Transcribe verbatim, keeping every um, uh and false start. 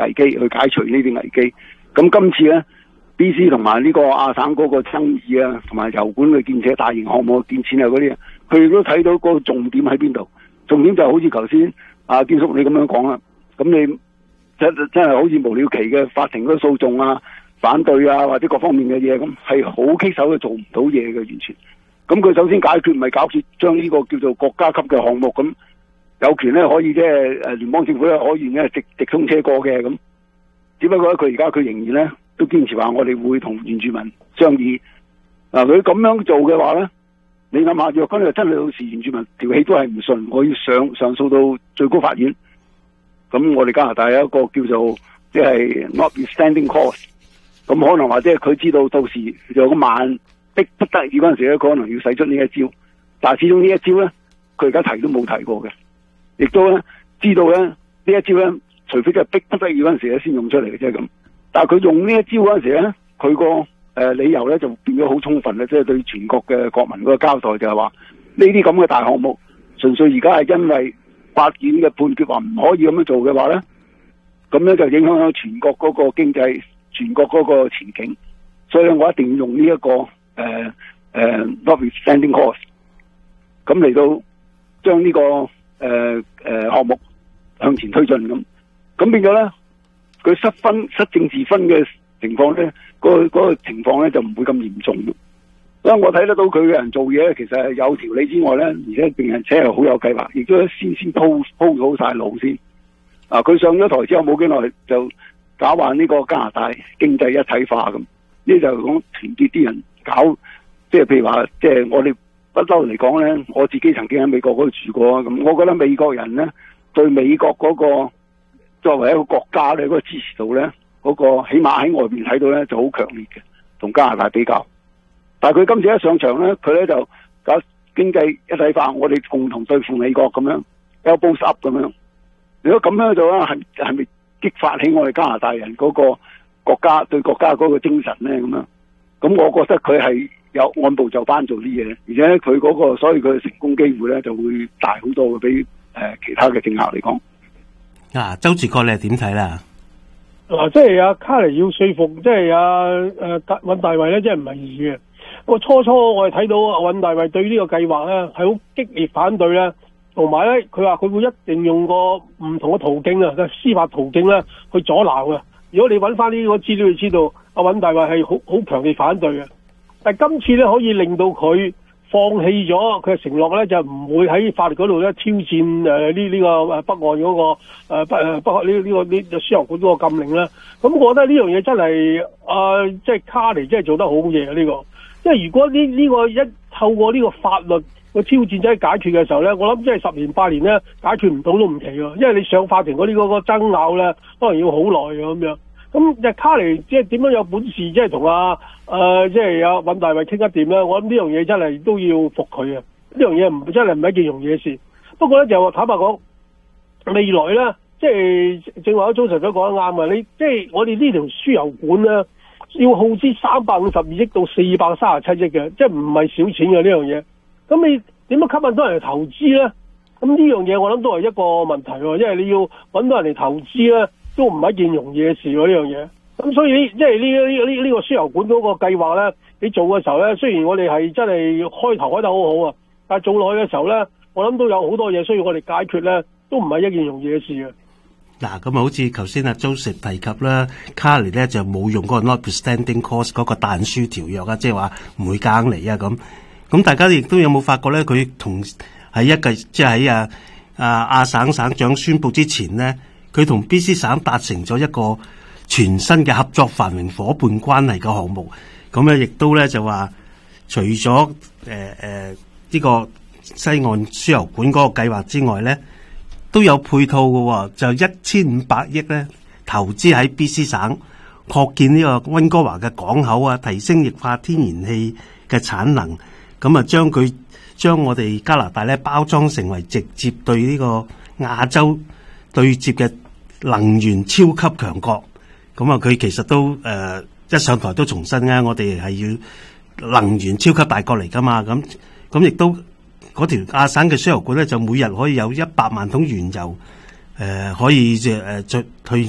危機，去解除呢啲危機。咁今次咧 B C 同埋呢個亞省嗰個爭議啊，同埋油管嘅建設、大型項目嘅建設啊嗰啲，佢哋都睇到個重點喺邊度。重點就好似頭先阿堅叔你咁樣講啦，咁你真真係好似無了期嘅法庭嗰啲訴訟啊、反對啊或者各方面嘅嘢，咁係好棘手嘅，做唔到嘢嘅完全。咁佢首先解決唔係解決將呢個叫做國家級嘅項目，咁有權咧可以即係誒聯邦政府咧可以咧直直通車過嘅咁。只不過咧佢而家佢仍然咧都堅持話我哋會同原住民商議。嗱佢咁樣做嘅話咧，你諗下，若果你真係到時原住民條氣都係唔順，我要上上訴到最高法院。咁我哋加拿大有一個叫做即係 notwithstanding clause，咁可能或者佢知道到時有個萬逼不得已嗰陣時咧，佢可能要使出呢一招。但係始終呢一招咧，佢而家提都冇提過嘅，亦都咧知道咧呢一招咧，除非佢係逼不得已嗰陣時咧先用出嚟嘅啫咁。但係佢用呢一招嗰陣時咧，佢個誒理由咧就變咗好充分咧，即係對全國嘅國民嗰個交代就係話呢啲咁嘅大項目，純粹而家係因為法院嘅判決話唔可以咁樣做嘅話咧，咁樣就影響咗全國嗰個經濟、全國嗰個前景。所以我一定要用呢、這、一個誒誒 notwithstanding clause，咁嚟到將呢、這個誒誒、呃、項目向前推進咁，咁變咗咧，佢失分、失政治分嘅情況咧，嗰、那個那個情況咧就唔會咁嚴重。所以我睇得到佢嘅人做嘢，其實係有條理之外咧，而且並且係好有計劃，亦都先先鋪鋪好晒路先。啊，佢上咗台之後冇幾耐就搞壞呢個加拿大經濟一體化咁，呢就係講團結啲人搞，即係譬如話，即係我哋不嬲嚟講咧，我自己曾經喺美國嗰度住過啊，咁我覺得美國人咧對美國嗰個作為一個國家咧嗰個支持度咧，嗰個起碼喺外邊睇到咧就好強烈嘅，同加拿大比較。但係佢今次一上場咧，佢咧就搞經濟一體化，我哋共同對付美國咁樣 elbows up 咁樣。如果咁樣做咧，係係咪激發起我哋加拿大人嗰個國家對國家嗰個精神咧？咁樣，咁我覺得佢係有按部就班做啲嘢，而且佢嗰個所以佢嘅成功機會咧就會大好多嘅，比誒其他嘅政客嚟講。 啊，周志國你係點睇啦？ 嗱，即係阿卡尼要說服，即係阿誒尹大衛咧，即係唔係易嘅。我初初我係睇到阿尹大衛對呢個計劃咧係好激烈反對咧，同埋咧佢話佢會一定用個唔同嘅途徑啊，司法途徑咧去阻撓嘅。如果你揾翻呢個資料，你知道阿尹大衛係好好強烈反對嘅。但係今次咧可以令到佢放棄咗佢嘅承諾咧，就唔會喺法律嗰度咧挑戰誒呢呢個誒北岸嗰、那個誒北誒北呢呢個呢輸油管嗰個禁令咧。咁我覺得呢樣嘢真係啊，即、呃、係卡尼真係做得好嘢啊！呢、這個，即係如果呢呢、這個一透過呢個法律個挑戰者解決嘅時候咧，我諗即係十年八年咧解決唔到都唔奇喎，因為你上法庭嗰啲嗰個爭拗咧，可能要好耐嘅咁樣。咁就卡尼即係點樣有本事，即係同阿誒即係阿尹大衛傾一掂咧？我諗呢樣嘢真係都要服佢啊！呢樣嘢唔真係唔係一件容易嘅事。不過咧就坦白講，未來咧即係正話阿早晨都講得啱啊！你即係我哋呢條輸油管咧，要耗資三百五十二億到四百三十七億嘅，即係唔係少錢嘅呢樣嘢。咁你點樣吸引到人嚟投資咧？咁呢樣嘢我諗都係一個問題喎，因為你要揾到人嚟投資咧，都唔係一件容易嘅事喎呢樣嘢。咁所以呢，即係呢呢呢呢個輸油管嗰個計劃咧，你做嘅時候咧，雖然我哋係真係開頭開得好好啊，但係做落去嘅時候咧，我諗都有好多嘢需要我哋解決咧，都唔係一件容易嘅事嘅。 嗱，咁啊，好似頭先阿 Joseph 提及啦，卡尼咧就冇用嗰個 notwithstanding clause 嗰個但書條約啊，即係話唔會夾硬嚟啊咁。咁大家亦都有冇發覺咧？佢同喺一個即係喺啊啊亞省省長宣佈之前咧，佢同 B C 省達成咗一個全新嘅合作繁榮夥伴關係嘅項目。咁咧亦都咧就話，除咗誒誒呢個西岸輸油管嗰個計劃之外咧，都有配套嘅喎，就一千五百億咧投資喺 B C 省擴建呢個溫哥華嘅港口啊，提升液化天然氣嘅產能。咁啊，將佢將我哋加拿大咧包裝成為直接對呢個亞洲對接嘅能源超級強國。咁啊，佢其實都誒、呃、一上台都重申啊，我哋係要能源超級大國嚟噶嘛。咁咁亦都嗰條亞省嘅輸油管咧，就每日可以有一百萬桶原油誒、呃，可以誒誒再去。